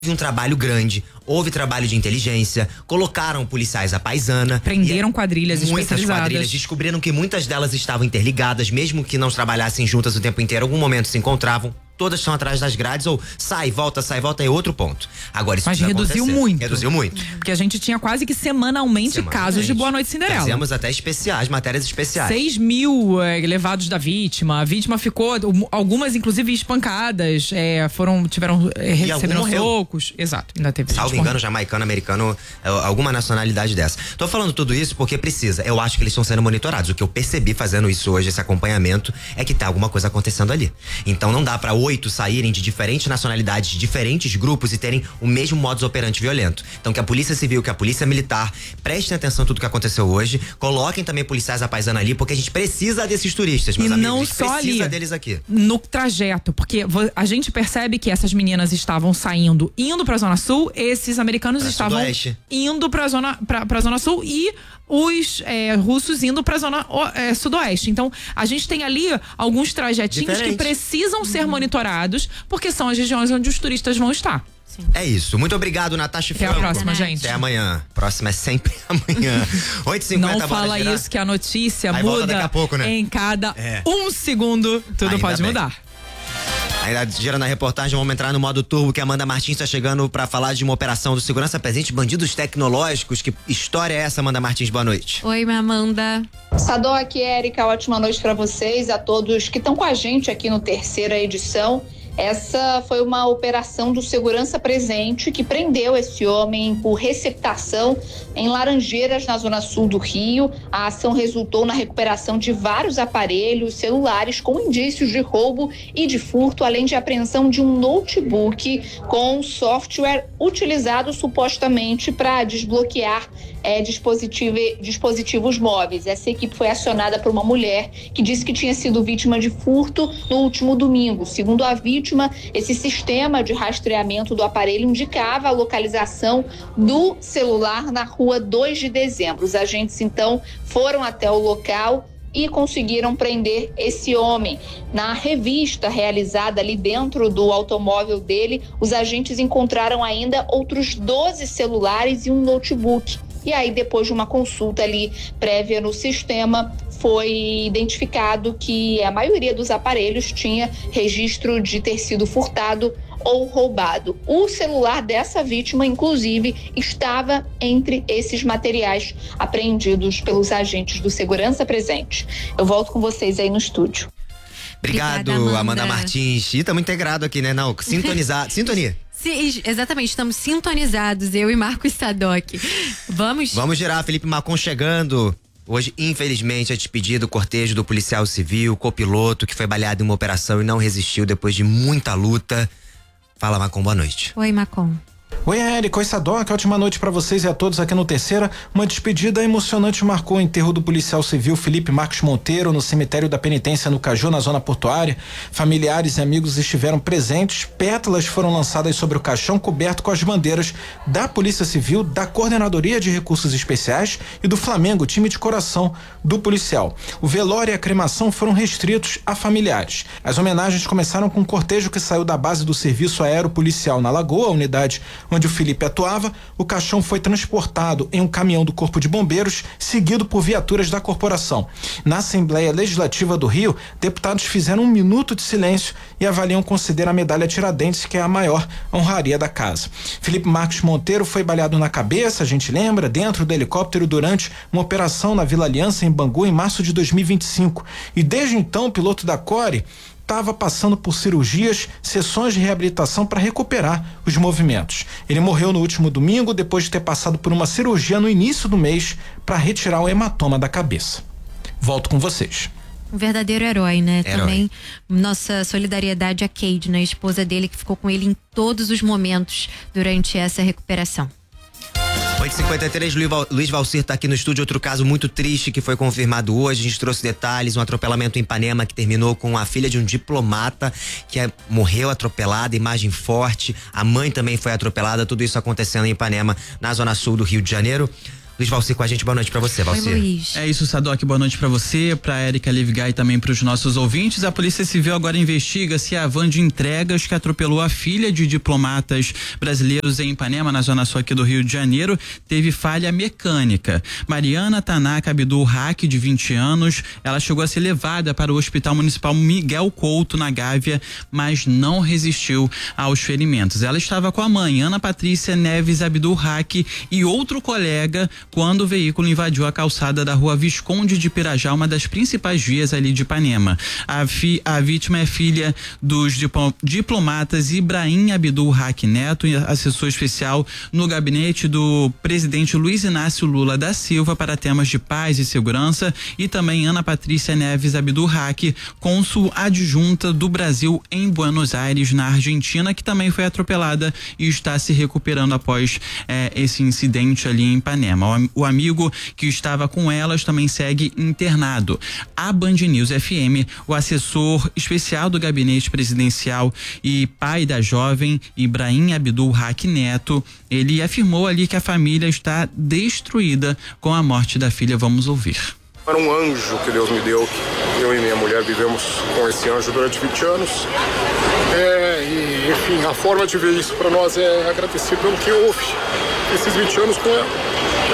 um trabalho grande, houve trabalho de inteligência, colocaram policiais à paisana. Prenderam quadrilhas muitas especializadas. Quadrilhas, descobriram que muitas delas estavam interligadas, mesmo que não trabalhassem juntas o tempo inteiro, em algum momento se encontravam. Todas estão atrás das grades ou sai, volta, é outro ponto. Agora isso Mas reduziu muito. Reduziu muito. Porque a gente tinha quase que semanalmente casos de Boa Noite Cinderela. Fizemos até especiais, matérias especiais. 6 mil levados da vítima. A vítima ficou, algumas inclusive espancadas, receberam socos. Exato, ainda teve. Salvo engano, jamaicano, americano, alguma nacionalidade dessa. Tô falando tudo isso porque precisa. Eu acho que eles estão sendo monitorados. O que eu percebi fazendo isso hoje, esse acompanhamento, é que tá alguma coisa acontecendo ali. Então não dá pra 8 saírem de diferentes nacionalidades, de diferentes grupos e terem o mesmo modus operandi violento. Então que a Polícia Civil, que a Polícia Militar prestem atenção em tudo que aconteceu hoje, coloquem também policiais à paisana ali, porque a gente precisa desses turistas, meus amigos. Não a gente só precisa ali, deles aqui. no trajeto, porque a gente percebe que essas meninas estavam indo pra Zona Sul, esses americanos estavam indo pra Zona Sul e os russos indo pra Zona Sudoeste. Então, a gente tem ali alguns trajetinhos que precisam ser monitorados, porque são as regiões onde os turistas vão estar. Sim. É isso. Muito obrigado, Natasha Franco. Até a próxima, gente. Até amanhã. Próxima é sempre amanhã. 8h50. Não fala isso, que a notícia muda daqui a pouco, né? Em cada um segundo. Tudo pode mudar. Ainda girando a reportagem, vamos entrar no modo turbo, que a Amanda Martins está chegando para falar de uma operação do Segurança Presente, bandidos tecnológicos. Que história é essa, Amanda Martins? Boa noite. Oi, Amanda. Sadoc, Érica, ótima noite para vocês, a todos que estão com a gente aqui no terceira edição. Essa foi uma operação do Segurança Presente que prendeu esse homem por receptação em Laranjeiras, na zona sul do Rio. A ação resultou na recuperação de vários aparelhos celulares com indícios de roubo e de furto, além de apreensão de um notebook com software utilizado supostamente para desbloquear dispositivos móveis. Essa equipe foi acionada por uma mulher que disse que tinha sido vítima de furto no último domingo. Segundo a vítima, esse sistema de rastreamento do aparelho indicava a localização do celular na rua 2 de dezembro. Os agentes, então, foram até o local e conseguiram prender esse homem. Na revista realizada ali dentro do automóvel dele, os agentes encontraram ainda outros 12 celulares e um notebook. E aí, depois de uma consulta ali prévia no sistema, foi identificado que a maioria dos aparelhos tinha registro de ter sido furtado ou roubado. O celular dessa vítima, inclusive, estava entre esses materiais apreendidos pelos agentes do Segurança Presente. Eu volto com vocês aí no estúdio. Obrigado, Amanda Martins. E estamos integrados aqui, né? Não, sintonizado. Sintonia. Sim, exatamente, estamos sintonizados, eu e Marcos Sadoc. Vamos girar, Felipe Macon chegando. Hoje, infelizmente, é despedido o cortejo do policial civil, copiloto, que foi baleado em uma operação e não resistiu depois de muita luta. Fala, Macon, boa noite. Oi, Macon. Oi, Érica, oi, Sadoc, ótima noite para vocês e a todos aqui no Terceira. Uma despedida emocionante marcou o enterro do policial civil Felipe Marcos Monteiro no cemitério da Penitência no Caju, na zona portuária. Familiares e amigos estiveram presentes, pétalas foram lançadas sobre o caixão coberto com as bandeiras da Polícia Civil, da Coordenadoria de Recursos Especiais e do Flamengo, time de coração do policial. O velório e a cremação foram restritos a familiares. As homenagens começaram com um cortejo que saiu da base do Serviço Aéreo Policial na Lagoa, a unidade onde o Felipe atuava. O caixão foi transportado em um caminhão do Corpo de Bombeiros, seguido por viaturas da corporação. Na Assembleia Legislativa do Rio, deputados fizeram 1 minuto de silêncio e avaliam considerar a medalha Tiradentes, que é a maior honraria da casa. Felipe Marcos Monteiro foi baleado na cabeça, a gente lembra, dentro do helicóptero durante uma operação na Vila Aliança, em Bangu, em março de 2025. E desde então, o piloto da CORE estava passando por cirurgias, sessões de reabilitação para recuperar os movimentos. Ele morreu no último domingo depois de ter passado por uma cirurgia no início do mês para retirar o hematoma da cabeça. Volto com vocês. Um verdadeiro herói, né? Herói. Também nossa solidariedade a Cade, né? A esposa dele, que ficou com ele em todos os momentos durante essa recuperação. 8h53, Luiz Valcir tá aqui no estúdio. Outro caso muito triste que foi confirmado hoje. A gente trouxe detalhes: um atropelamento em Ipanema que terminou com a filha de um diplomata que morreu atropelada, imagem forte. A mãe também foi atropelada. Tudo isso acontecendo em Ipanema, na zona sul do Rio de Janeiro. Luiz Valci com a gente, boa noite pra você, Valci. Oi, Luiz. É isso, Sadoc, boa noite pra você, pra Érica Livgai e também pros nossos ouvintes. A Polícia Civil agora investiga se a van de entregas que atropelou a filha de diplomatas brasileiros em Ipanema, na zona sul aqui do Rio de Janeiro, teve falha mecânica. Mariana Tanaka Abdul Haq, de 20 anos, ela chegou a ser levada para o Hospital Municipal Miguel Couto, na Gávea, mas não resistiu aos ferimentos. Ela estava com a mãe, Ana Patrícia Neves Abdul Haq, e outro colega quando o veículo invadiu a calçada da Rua Visconde de Pirajá, uma das principais vias ali de Ipanema. A vítima é filha dos diplomatas Ibrahim Abdul Haq Neto, assessor especial no gabinete do presidente Luiz Inácio Lula da Silva para temas de paz e segurança, e também Ana Patrícia Neves Abdul Haq, cônsul adjunta do Brasil em Buenos Aires, na Argentina, que também foi atropelada e está se recuperando após esse incidente ali em Ipanema. O amigo que estava com elas também segue internado. A Band News FM, o assessor especial do gabinete presidencial e pai da jovem Ibrahim Abdul Haq Neto, ele afirmou ali que a família está destruída com a morte da filha. Vamos ouvir. Era um anjo que Deus me deu, que eu e minha mulher vivemos com esse anjo durante 20 anos. E, enfim, a forma de ver isso para nós é agradecer pelo que houve esses 20 anos com ela.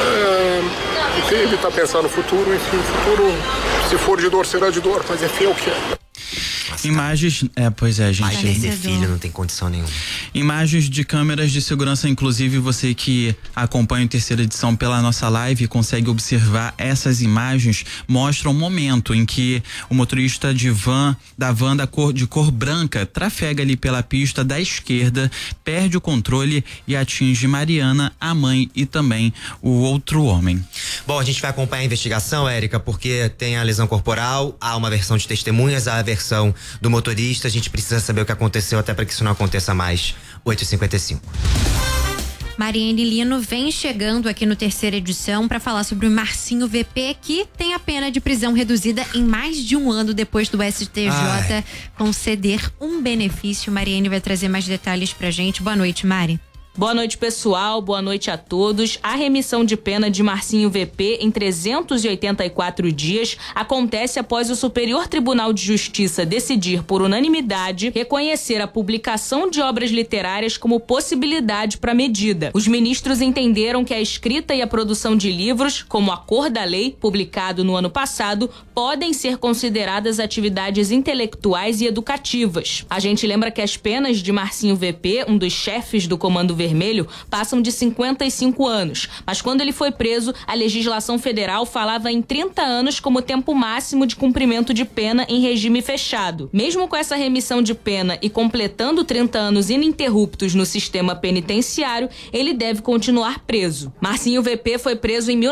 Evitar pensar no futuro, enfim, o futuro, se for de dor, será de dor, mas enfim, é o que é. Imagens, pois é, gente. Pai perder filho não tem condição nenhuma. Imagens de câmeras de segurança, inclusive você que acompanha a terceira edição pela nossa live consegue observar essas imagens, mostram o momento em que o motorista de da van de cor branca trafega ali pela pista da esquerda, perde o controle e atinge Mariana, a mãe e também o outro homem. Bom, a gente vai acompanhar a investigação, Érica, porque tem a lesão corporal, há uma versão de testemunhas, há a versão do motorista. A gente precisa saber o que aconteceu até para que isso não aconteça mais. 8h55. Mariane Lino vem chegando aqui no terceira edição para falar sobre o Marcinho VP, que tem a pena de prisão reduzida em mais de um ano depois do STJ conceder um benefício. Mariane vai trazer mais detalhes pra gente. Boa noite, Mari. Boa noite, pessoal. Boa noite a todos. A remissão de pena de Marcinho VP em 384 dias acontece após o Superior Tribunal de Justiça decidir, por unanimidade, reconhecer a publicação de obras literárias como possibilidade para a medida. Os ministros entenderam que a escrita e a produção de livros, como A Cor da Lei, publicado no ano passado, podem ser consideradas atividades intelectuais e educativas. A gente lembra que as penas de Marcinho VP, um dos chefes do Comando Vermelho, passam de 55 anos. Mas quando ele foi preso, a legislação federal falava em 30 anos como tempo máximo de cumprimento de pena em regime fechado. Mesmo com essa remissão de pena e completando 30 anos ininterruptos no sistema penitenciário, ele deve continuar preso. Marcinho VP foi preso em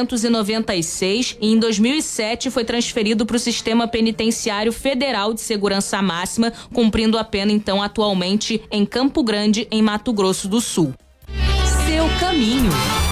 1996 e em 2007 foi transferido para o Sistema Penitenciário Federal de Segurança Máxima, cumprindo a pena então atualmente em Campo Grande, em Mato Grosso do Sul. Seu caminho.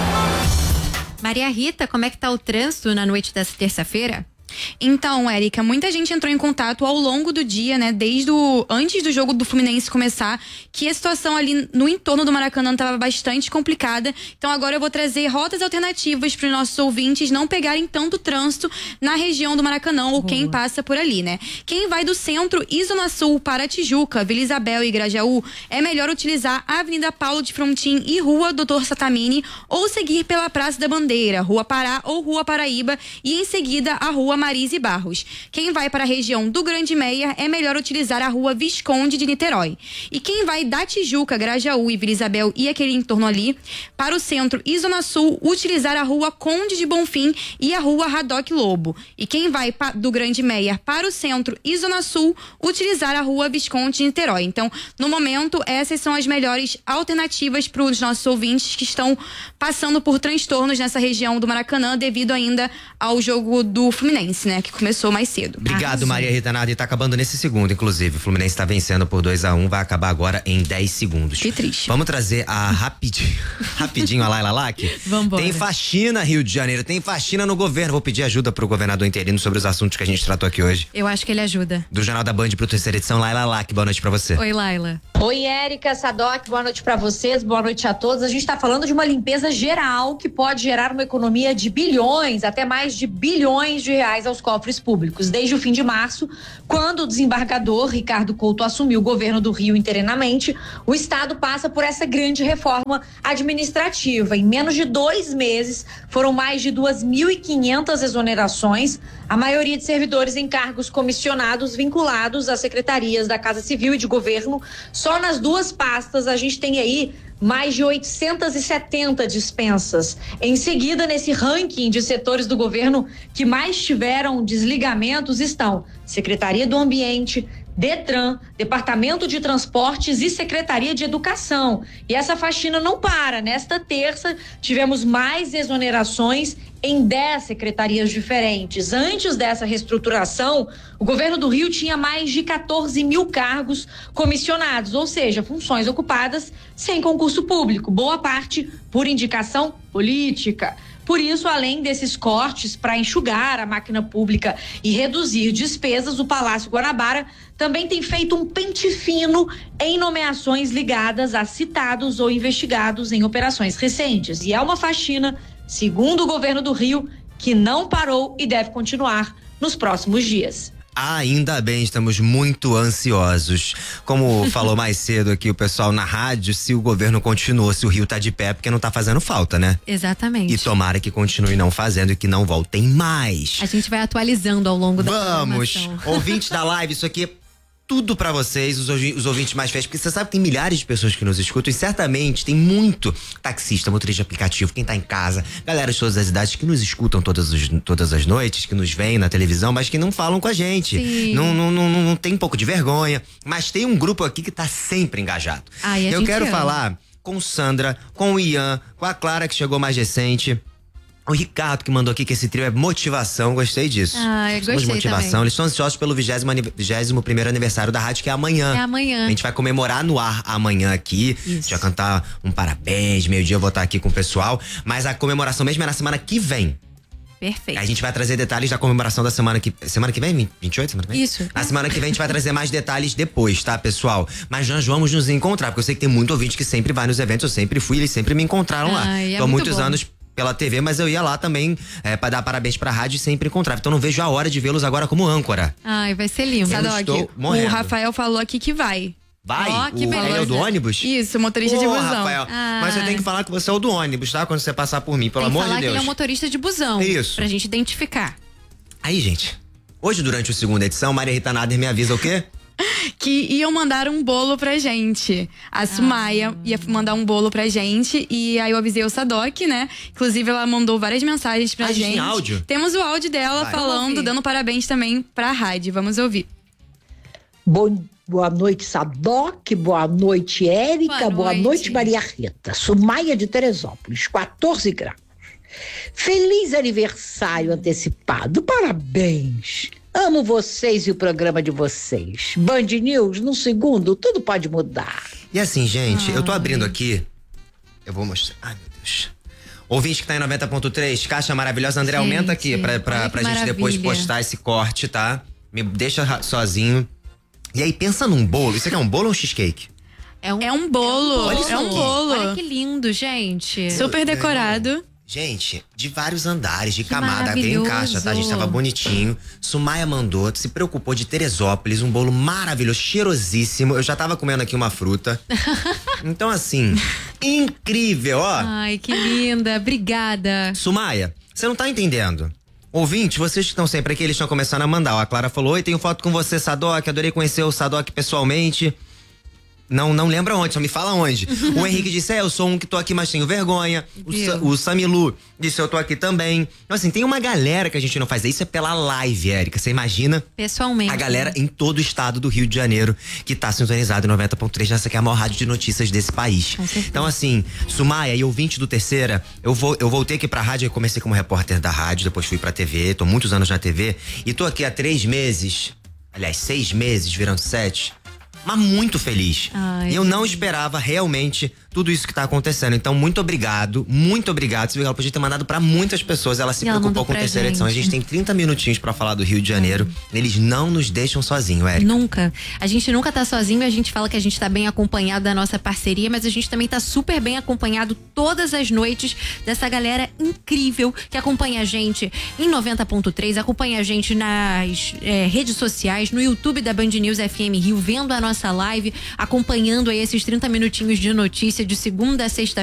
Maria Rita, como é que tá o trânsito na noite dessa terça-feira? Então, Érica, muita gente entrou em contato ao longo do dia, né? Antes do jogo do Fluminense começar, que a situação ali no entorno do Maracanã estava bastante complicada. Então agora eu vou trazer rotas alternativas para os nossos ouvintes não pegarem tanto trânsito na região do Maracanã ou quem passa por ali, né? Quem vai do centro e zona sul para Tijuca, Vila Isabel e Grajaú, é melhor utilizar a Avenida Paulo de Frontin e Rua Doutor Satamini, ou seguir pela Praça da Bandeira, Rua Pará ou Rua Paraíba, e em seguida a Rua Marise Barros. Quem vai para a região do Grande Meia é melhor utilizar a Rua Visconde de Niterói. E quem vai da Tijuca, Grajaú e Vila Isabel e aquele entorno ali, para o centro e zona sul, utilizar a Rua Conde de Bonfim e a Rua Radoc Lobo. E quem vai do Grande Meia para o centro e zona sul, utilizar a Rua Visconde de Niterói. Então, no momento, essas são as melhores alternativas para os nossos ouvintes que estão passando por transtornos nessa região do Maracanã devido ainda ao jogo do Fluminense. Fluminense, né? Que começou mais cedo. Obrigado, Maria Rita Nardi. E tá acabando nesse segundo, inclusive. O Fluminense tá vencendo por 2-1, vai acabar agora em 10 segundos. Que triste. Vamos trazer a rapidinho a Laila Lack. Vambora. Tem faxina, Rio de Janeiro, tem faxina no governo. Vou pedir ajuda pro governador interino sobre os assuntos que a gente tratou aqui hoje. Eu acho que ele ajuda. Do Jornal da Band pro terceira edição, Laila Lack. Boa noite pra você. Oi, Laila. Oi, Érica, Sadoc, boa noite pra vocês, boa noite a todos. A gente tá falando de uma limpeza geral que pode gerar uma economia de bilhões, até mais de bilhões de reais aos cofres públicos. Desde o fim de março, quando o desembargador Ricardo Couto assumiu o governo do Rio interinamente, o estado passa por essa grande reforma administrativa. Em menos de 2 meses, foram mais de 2.500 exonerações, a maioria de servidores em cargos comissionados vinculados às secretarias da Casa Civil e de Governo. Só nas 2 pastas a gente tem aí mais de 870 dispensas. Em seguida, nesse ranking de setores do governo que mais tiveram desligamentos estão Secretaria do Ambiente, Detran, Departamento de Transportes e Secretaria de Educação. E essa faxina não para. Nesta terça, tivemos mais exonerações em 10 secretarias diferentes. Antes dessa reestruturação, o governo do Rio tinha mais de 14 mil cargos comissionados, ou seja, funções ocupadas sem concurso público, boa parte por indicação política. Por isso, além desses cortes para enxugar a máquina pública e reduzir despesas, o Palácio Guanabara também tem feito um pente fino em nomeações ligadas a citados ou investigados em operações recentes. E é uma faxina, segundo o governo do Rio, que não parou e deve continuar nos próximos dias. Ainda bem, estamos muito ansiosos. Como falou mais cedo aqui o pessoal na rádio, se o governo continuou, se o Rio tá de pé, porque não tá fazendo falta, né? Exatamente. E tomara que continue não fazendo e que não voltem mais. A gente vai atualizando ao longo da Vamos! Ouvintes da live, isso aqui é tudo pra vocês, os ouvintes mais fiéis, porque você sabe que tem milhares de pessoas que nos escutam e certamente tem muito taxista, motorista de aplicativo, quem tá em casa, galera de todas as idades que nos escutam todas as noites, que nos veem na televisão, mas que não falam com a gente. Sim. Não tem um pouco de vergonha, mas tem um grupo aqui que tá sempre engajado. Eu quero falar com Sandra, com o Ian, com a Clara que chegou mais recente. O Ricardo que mandou aqui que esse trio é motivação, gostei disso. Eu gostei motivação. também. Eles estão ansiosos pelo 21º aniversário da rádio, que é amanhã. É amanhã. A gente vai comemorar no ar amanhã aqui. Isso. A gente vai cantar um parabéns, meio-dia eu vou estar aqui com o pessoal. Mas a comemoração mesmo é na semana que vem. Perfeito. A gente vai trazer detalhes da comemoração da semana que vem? 28? Semana que vem? Isso. Na semana que vem a gente vai trazer mais detalhes depois, tá, pessoal? Mas nós vamos nos encontrar, porque eu sei que tem muito ouvinte que sempre vai nos eventos, eu sempre fui, eles sempre me encontraram lá. Tô há muitos anos pela TV, mas eu ia lá também pra dar parabéns pra rádio e sempre encontrava. Então não vejo a hora de vê-los agora como âncora. Vai ser lindo. Sadoc, o Rafael falou aqui que vai. Vai? Que beleza. É o do ônibus? Isso, motorista de busão. Rafael, mas você tem que falar que você é o do ônibus, tá? Quando você passar por mim, pelo amor de Deus. Tem que falar que ele é um motorista de busão. Isso. Pra gente identificar. Aí, gente, hoje durante a segunda edição, Maria Rita Nader me avisa o quê? Que iam mandar um bolo pra gente. A Sumaia ia mandar um bolo pra gente. E aí eu avisei o Sadoc, né? Inclusive, ela mandou várias mensagens pra gente. Tem áudio? Temos o áudio dela falando, dando parabéns também pra rádio. Vamos ouvir. Boa noite, Sadoc. Boa noite, Érica. Boa noite, Maria Rita. Sumaia de Teresópolis, 14 graus. Feliz aniversário antecipado. Parabéns. Amo vocês e o programa de vocês. Band News, num segundo, tudo pode mudar. E assim, gente, eu tô abrindo aqui. Eu vou mostrar. Ai, meu Deus. Ouvinte que tá em 90.3, caixa maravilhosa. André, aumenta aqui pra gente depois postar esse corte, tá? Me deixa sozinho. E aí, pensa num bolo. Isso aqui é um bolo ou um cheesecake? É um bolo. Olha isso é um aqui. bolo. Olha que lindo, gente. Super decorado. Gente, de vários andares, de camada, veio em caixa, tá? A gente tava bonitinho. Sumaia mandou, se preocupou de Teresópolis, um bolo maravilhoso, cheirosíssimo. Eu já tava comendo aqui uma fruta. Então, assim, incrível, ó. Ai, que linda, obrigada. Sumaia, você não tá entendendo. Ouvinte, vocês que estão sempre aqui, eles estão começando a mandar. Ó, a Clara falou: oi, tenho foto com você, Sadoc, adorei conhecer o Sadoc pessoalmente. Não lembra onde, só me fala onde. O Henrique disse, eu sou um que tô aqui, mas tenho vergonha. O Samilu disse, eu tô aqui também. Então, assim, tem uma galera que a gente não faz. Isso é pela live, Érica. Você imagina? Pessoalmente. A galera em todo o estado do Rio de Janeiro que tá sintonizado em 90.3 nessa que é a maior rádio de notícias desse país. Então, assim, Sumaia e ouvinte do Terceira, eu voltei aqui pra rádio, eu comecei como repórter da rádio, depois fui pra TV, tô muitos anos na TV e tô aqui há 3 meses, aliás, 6 meses, virando 7. Mas muito feliz. E eu não esperava realmente tudo isso que tá acontecendo. Então, muito obrigado. Você viu, ela podia ter mandado pra muitas pessoas. Ela se preocupou com a terceira edição. A gente tem 30 minutinhos pra falar do Rio de Janeiro. Eles não nos deixam sozinhos, Érica. Nunca. A gente nunca tá sozinho. A gente fala que a gente tá bem acompanhado da nossa parceria, mas a gente também tá super bem acompanhado todas as noites dessa galera incrível que acompanha a gente em 90.3, acompanha a gente nas redes sociais, no YouTube da Band News FM Rio, vendo a nossa live, acompanhando aí esses 30 minutinhos de notícia de segunda a sexta